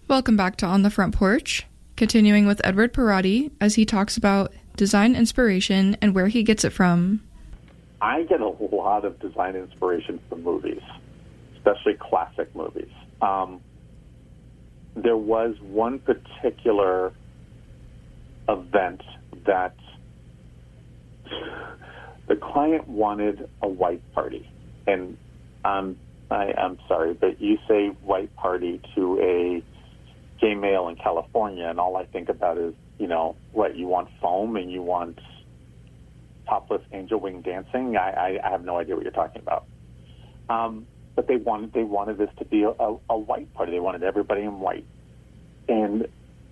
Welcome back to On the Front Porch, continuing with Edward Parati as he talks about design inspiration and where he gets it from. I get a lot of design inspiration from movies, especially classic movies. There was one particular event that the client wanted a white party. And I'm sorry, but you say white party to a gay male in California, and all I think about is, what, you want foam and you want topless angel wing dancing? I have no idea what you're talking about. But they wanted this to be a white party. They wanted everybody in white. And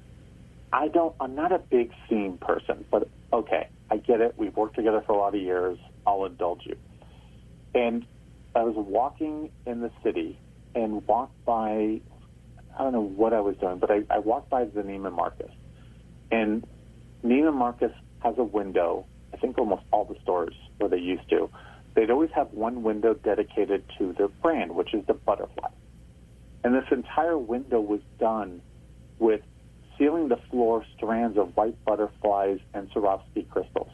I'm not a big theme person, but okay, I get it. We've worked together for a lot of years. I'll indulge you. And I was walking in the city and walked by, I don't know what I was doing, but I walked by the Neiman Marcus. And Neiman Marcus has a window, I think almost all the stores where they used to. They'd always have one window dedicated to their brand, which is the butterfly. And this entire window was done with sealing the floor strands of white butterflies and Swarovski crystals.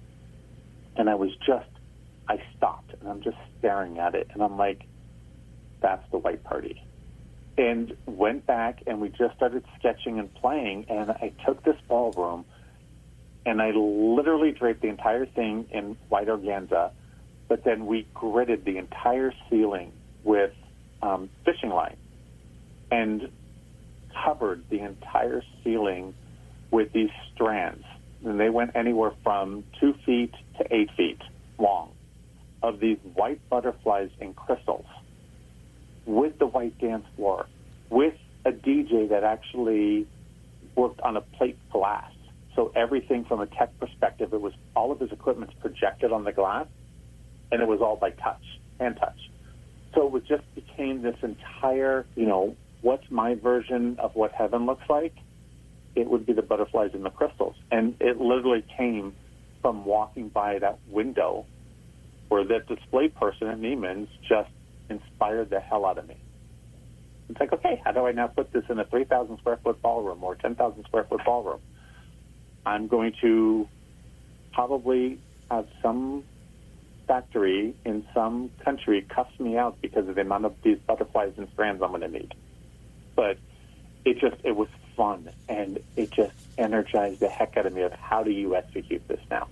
And I stopped, and I'm just staring at it, and I'm like, that's the white party. And went back, and we just started sketching and playing, and I took this ballroom, and I literally draped the entire thing in white organza, but then we gridded the entire ceiling with fishing line and covered the entire ceiling with these strands. And they went anywhere from 2 feet to 8 feet long of these white butterflies and crystals with the white dance floor, with a DJ that actually worked on a plate glass. So everything from a tech perspective, it was all of his equipment's projected on the glass, and it was all by hand touch. So it just became this entire, what's my version of what heaven looks like? It would be the butterflies and the crystals. And it literally came from walking by that window where that display person at Neiman's just inspired the hell out of me. It's like, okay, how do I now put this in a 3,000 square foot ballroom or 10,000 square foot ballroom? I'm going to probably have some factory in some country cuss me out because of the amount of these butterflies and strands I'm going to need. But it was fun, and it just energized the heck out of me of how do you execute this now?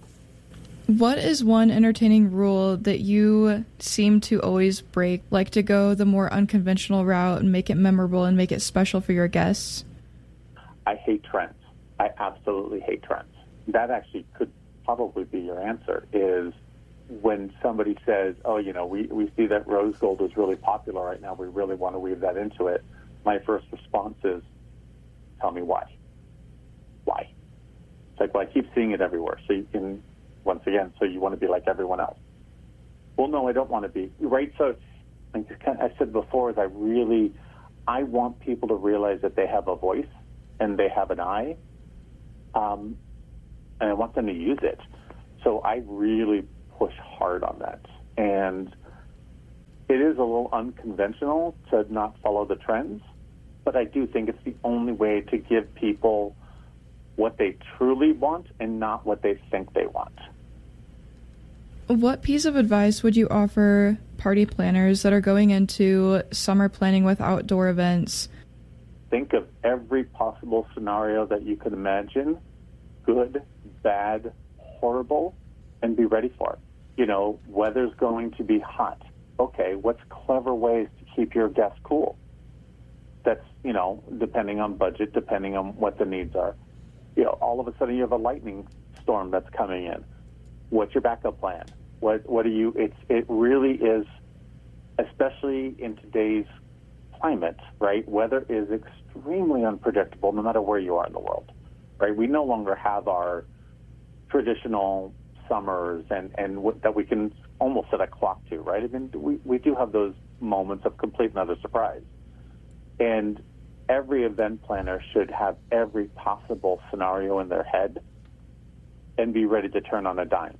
What is one entertaining rule that you seem to always break, like to go the more unconventional route and make it memorable and make it special for your guests? I hate trends. I absolutely hate trends. That actually could probably be your answer, is when somebody says, we see that rose gold is really popular right now, we really want to weave that into it. My first response is, tell me why. Why? It's like, well, I keep seeing it everywhere. So you can, once again, so you want to be like everyone else. Well, no, I don't want to be. Right? So I said before, is I want people to realize that they have a voice and they have an eye, and I want them to use it. So I really push hard on that. And it is a little unconventional to not follow the trends, but I do think it's the only way to give people what they truly want and not what they think they want. What piece of advice would you offer party planners that are going into summer planning with outdoor events? Think of every possible scenario that you could imagine, good, bad, horrible, and be ready for it. Weather's going to be hot. Okay, what's clever ways to keep your guests cool? That's, depending on budget, depending on what the needs are. All of a sudden you have a lightning storm that's coming in. What's your backup plan? What do you, it really is, especially in today's climate, right? Weather is extremely unpredictable no matter where you are in the world, right? We no longer have our traditional summers and that we can almost set a clock to, right? I mean, we do have those moments of complete and utter surprise. And every event planner should have every possible scenario in their head and be ready to turn on a dime.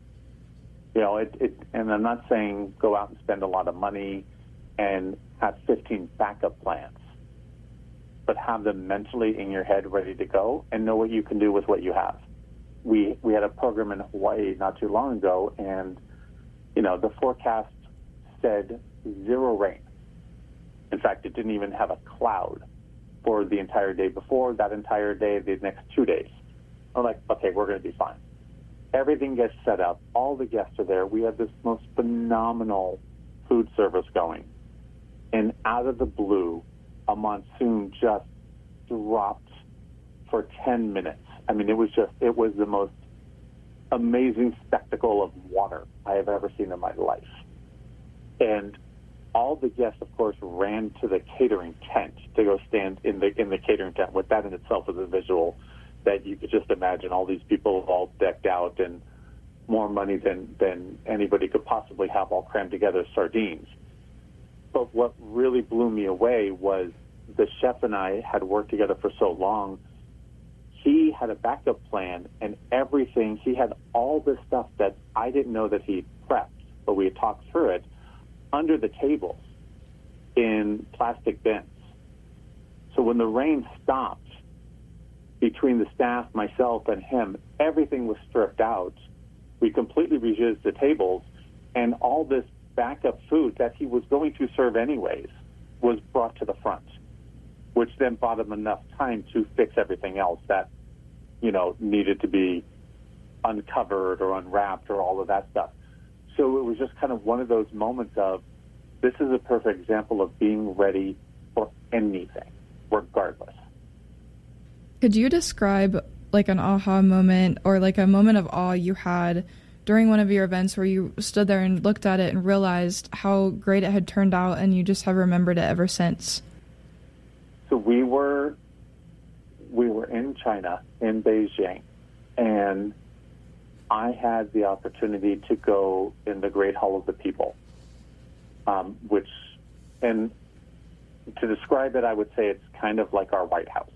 And I'm not saying go out and spend a lot of money and have 15 backup plans. but have them mentally in your head ready to go and know what you can do with what you have. We had a program in Hawaii not too long ago, and the forecast said 0 rain. In fact, it didn't even have a cloud for the entire day before, that entire day, the next 2 days. I'm like, okay, we're going to be fine. Everything gets set up. All the guests are there. We have this most phenomenal food service going. And out of the blue, a monsoon just dropped for 10 minutes. I mean, it was the most amazing spectacle of water I have ever seen in my life. And all the guests, of course, ran to the catering tent to go stand in the catering tent. With that in itself is a visual that you could just imagine, all these people all decked out and more money than anybody could possibly have, all crammed together, sardines. But what really blew me away was the chef and I had worked together for so long. He had a backup plan and everything. He had all this stuff that I didn't know that he prepped, but we had talked through it, under the tables in plastic bins. So when the rain stopped, between the staff, myself, and him, everything was stripped out. We completely reused the tables, and all this backup food that he was going to serve anyways was brought to the front, which then bought him enough time to fix everything else that, needed to be uncovered or unwrapped or all of that stuff. So it was just kind of one of those moments of, this is a perfect example of being ready for anything, regardless. Could you describe like an aha moment or like a moment of awe you had during one of your events where you stood there and looked at it and realized how great it had turned out and you just have remembered it ever since? So we were in China, in Beijing, and I had the opportunity to go in the Great Hall of the People, and to describe it, I would say it's kind of like our White House.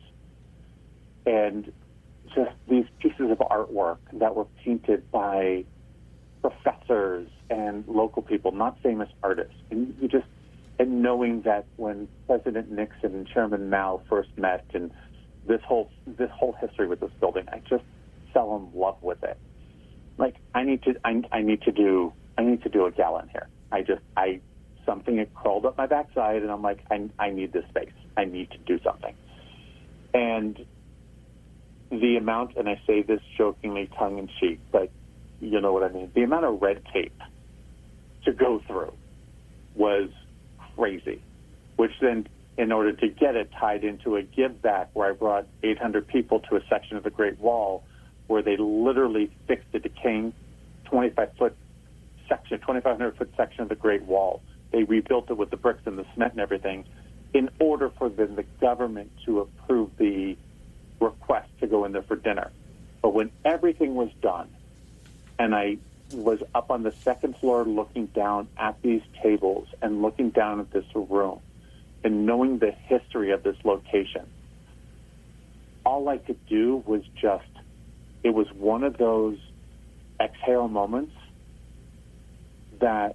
And just these pieces of artwork that were painted by professors and local people, not famous artists. And knowing that when President Nixon and Chairman Mao first met, and this whole history with this building, I just fell in love with it. Like, I need to do a gala in here. Something had crawled up my backside, and I'm like, I need this space. I need to do something. And the amount, and I say this jokingly, tongue-in-cheek, but you know what I mean, the amount of red tape to go through was crazy, which then, in order to get it, tied into a give back where I brought 800 people to a section of the Great Wall where they literally fixed a decaying 2,500-foot section of the Great Wall. They rebuilt it with the bricks and the cement and everything in order for the government to approve the request to go in there for dinner. But when everything was done, and I was up on the second floor looking down at these tables and looking down at this room and knowing the history of this location, all I could do was it was one of those exhale moments that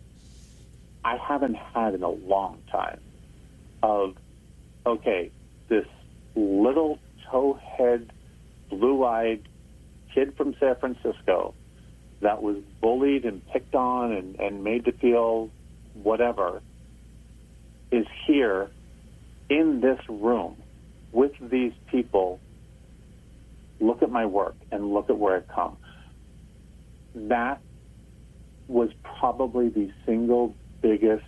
I haven't had in a long time of, okay, this little towhead, blue-eyed kid from San Francisco that was bullied and picked on and made to feel whatever is here in this room with these people. Look at my work and look at where I've come. That was probably the single biggest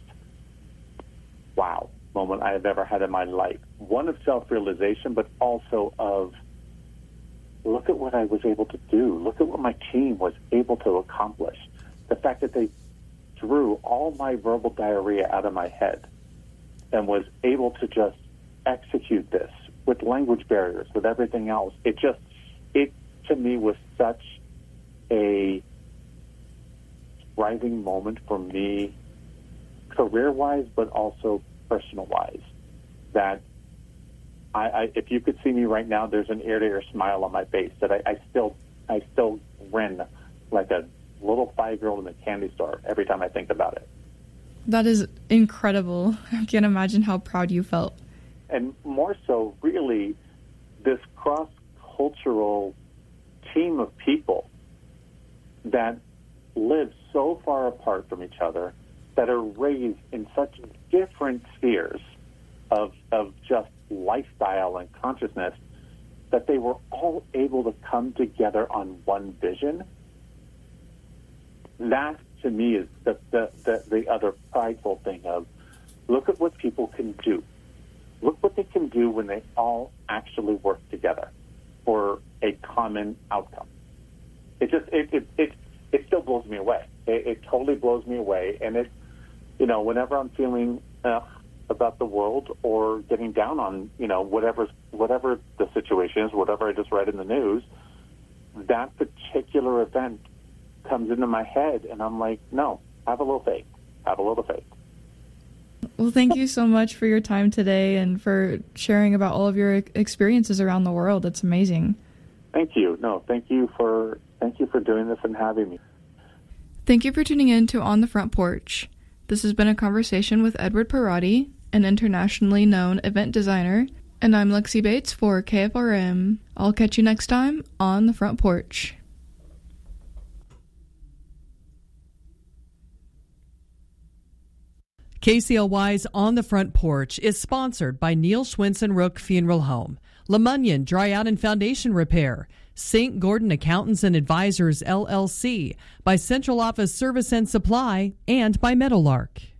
wow moment I have ever had in my life. One of self-realization, but also of, look at what I was able to do. Look at what my team was able to accomplish. The fact that they drew all my verbal diarrhea out of my head and was able to just execute this with language barriers, with everything else. It to me was such a thriving moment for me, career-wise, but also personal-wise, that I if you could see me right now, there's an ear-to-ear smile on my face that I still grin like a little 5-year-old in a candy store every time I think about it. That is incredible. I can't imagine how proud you felt. and more so, really, this cross-cultural team of people that live so far apart from each other, that are raised in such different spheres of just lifestyle and consciousness, that they were all able to come together on one vision. That, to me, is the other prideful thing of, look at what people can do. Look what they can do when they all actually work together for a common outcome. It still blows me away. It totally blows me away. And it, whenever I'm feeling about the world or getting down on, whatever the situation is, whatever I just read in the news, that particular event comes into my head, and I'm like, no, have a little faith. Have a little faith. Well, thank you so much for your time today and for sharing about all of your experiences around the world. It's amazing. Thank you. No, thank you for doing this and having me. Thank you for tuning in to On the Front Porch. This has been a conversation with Edward Parati, an internationally known event designer, and I'm Lexi Bates for KFRM. I'll catch you next time on the Front Porch. KCLY's On the Front Porch is sponsored by Neil Schwinson Rook Funeral Home, LeMunyon Dry Out and Foundation Repair, St. Gordon Accountants and Advisors, LLC, by Central Office Service and Supply, and by Meadowlark.